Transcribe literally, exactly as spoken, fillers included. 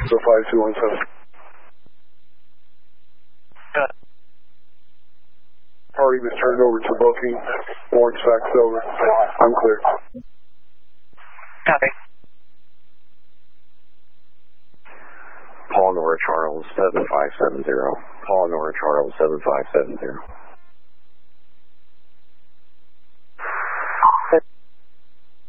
So five two one seven. Good. Party was turned over to booking. Orange fax over. I'm clear. Copy. Paul Nora Charles seven five seven zero. Paul Nora Charles seven five seven zero.